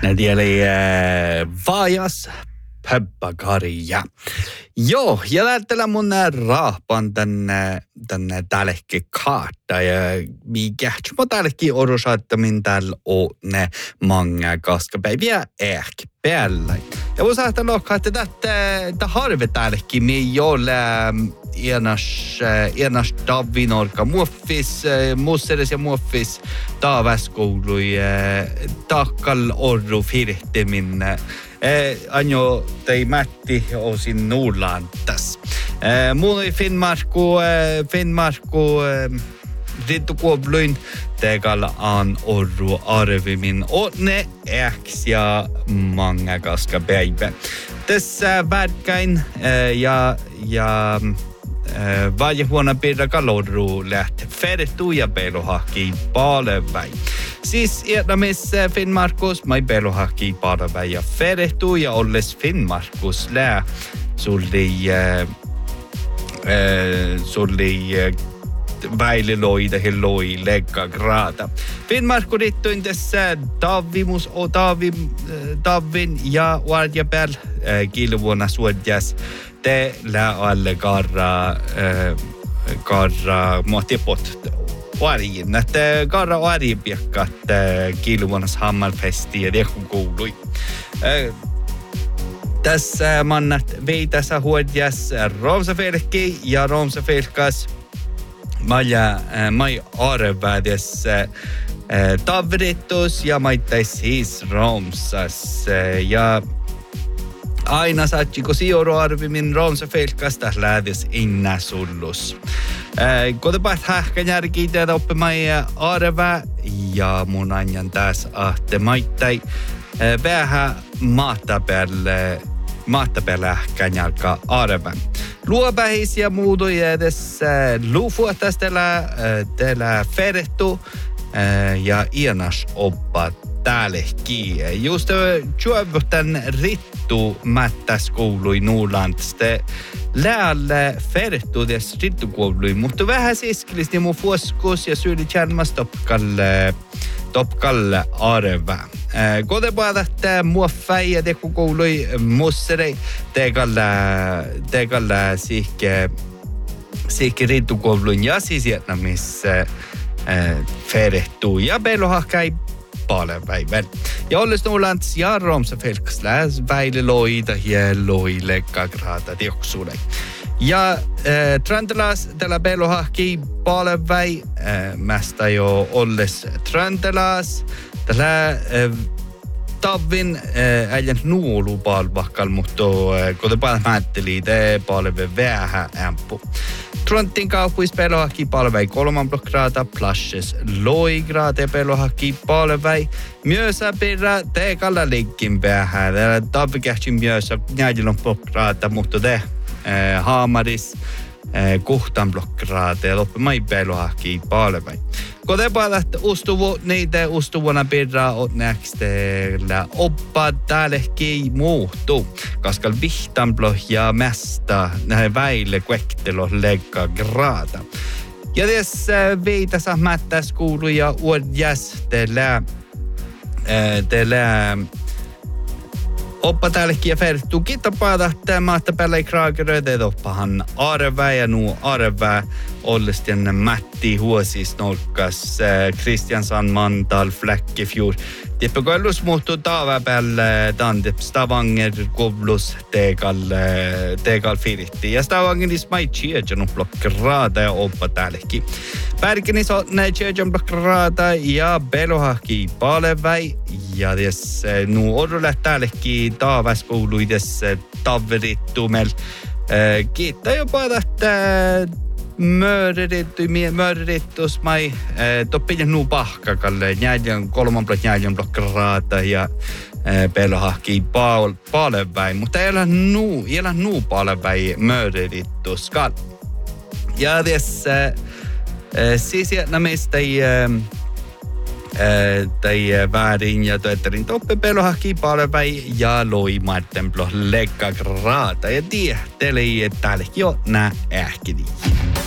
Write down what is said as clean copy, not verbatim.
eli vaajas pöppakaria. Joo, ja lähtellä mun rahpan tänne tällekin kaarta. Ja mikä mä tällekin odosattamin täällä on ne manga kaskapäiviä ehkä päällä. Ja mun saattaa lokkaa, että tätä harve tällekin mi jolle Ienas Davinorka muoffis, musseres ja muoffis taavaskoului takkal orru firhtimin. Anjo tei Matti osin Nuulantas. Mulla oli Finnmarku rintukuobluin tegalla an orru arvimin onne äks ja manga kaska päivä. Tässä värkäin ja valjehuona pirra kalorru läht fertu ja pelohaki paaleväi. Siis Vietnamis Finnmarkus mai pelohaki paaleväi ja fertu ja olles Finnmarkus lää sulli väililoida helloi legga grada. Finnmarku rittuin tässä Davin ja Varjabel kilvuonna suodjas te lää alle karra muotipot varjin. Että karra varjipiakkat kilvuonnas hammalfesti ja tehun kuului. Tässä mannat veitässä huodjas Romsafelki ja Romsafelkas mai arvades tavritus ja maittais siis Romsas ja aina saatko sioro arvimin Romsafelkasta lähdes inna sullus. Kotapat hähkän järkiä tätä oppimai arva ja mun anjan taas ahte maittai vähän maattapäällä hähkän jalka arvan. Luopähisiä muutoja edes luufuotas tällä ferehtu ja Ienas oppa täällekin. Just juovutan rittu mättäskoului Nuulandste läälle ferehtu des rittukoului, mutta vähän siskilisti mun fuoskus ja syyli tjärmas topkalle arva. Kotepaat muoffai ja tekokoului musserei tegalla sikke rittukouluin ja siis Vietnamissa ferehtuu ja pelohahkai paljon päivän. Ja olles Nuulands ja Romsafelkas läs väililoida ja loilekka grada tioksuudei. Ja Trantelas tällä pelohahki paljon väi mästä jo olles Trantelas tällä Tavin äijän nuolu palvakkal, mutta kun paljon määtteli, te paljon vähän ämpu. Trontin kauppuis pelohaki palvei 3 blokkraata, plashes loigraate pelohaki palvei. Myösä perä te kalla linkkin vähän. Tavikähtsin myösä 4 blokkraata, mutta te haamaris 6 blokkraate ja loppimai pelohaki palvei. Kotepalat niitä ustuvana perää on näkstellä oppa täällekin muuttuu, koska vihtanplo ja mästä näin väille kuektelo legga grada. Ja tässä veitässä mättäs kuuluu ja uudjas tällä oppa täällekin ja fertu kittapaata tämä, että päälle kraageröitä oppahan arvää ja nuo arvää ollestien Matti Huosis nolkas Christian Sandmantal Fläckefjord. Tippikoillus muuttuu taava päälle tandep Stavanger kovlus tegal firitti. Ja Stavangeris mai tjejan blokkraata ja oppa täällekin. Pärkinis on näin tjejan blokkraata ja belohahki paleväi. Ja des nu orrulle täällekin taavaskouluides tavrittumel. Kiittää jopa tästä mörrittus mai toppinen nuu pahkakalle. Näin 3 blokkraata ja belohahki paleväi. Mutta ei ole nuu paleväi mörrittuskal. Ja des siis Vietnamista tai väärin ja tuetterin toppe pelohahki palvei ja loi martenplo legga grata ja tiedä teille täällä jo nää ähkidi.